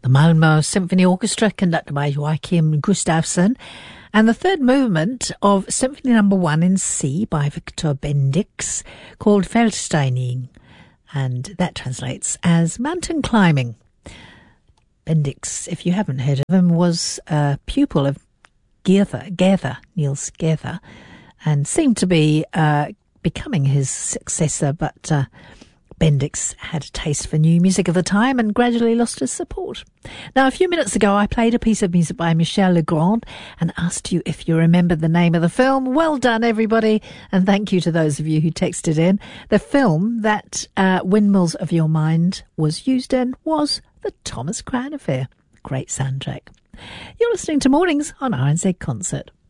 the Malmö Symphony Orchestra, conducted by Joachim Gustafsson, and the third movement of Symphony No. 1 in C by Victor Bendix, called Feldsteining, and that translates as mountain climbing. Bendix, if you haven't heard of him, was a pupil of Niels Gade, and seemed to be becoming his successor, but Bendix had a taste for new music of the time and gradually lost his support. Now, a few minutes ago, I played a piece of music by Michel Legrand and asked you if you remembered the name of the film. Well done, everybody, and thank you to those of you who texted in. The film that Windmills of Your Mind was used in was The Thomas Crown Affair. Great soundtrack. You're listening to Mornings on RNZ Concert.